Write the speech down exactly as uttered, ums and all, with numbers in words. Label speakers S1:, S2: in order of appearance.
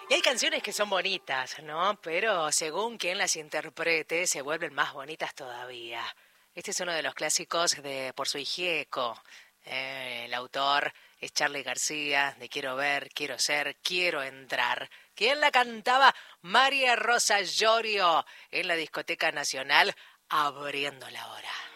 S1: Y hay canciones que son bonitas, ¿no? Pero según quien las interprete, se vuelven más bonitas todavía. Este es uno de los clásicos de Por su Hijieco. Eh, el autor es Charly García, de Quiero ver, quiero ser, quiero entrar. ¿Quién la cantaba? María Rosa Llorio, en la Discoteca Nacional, abriendo la hora.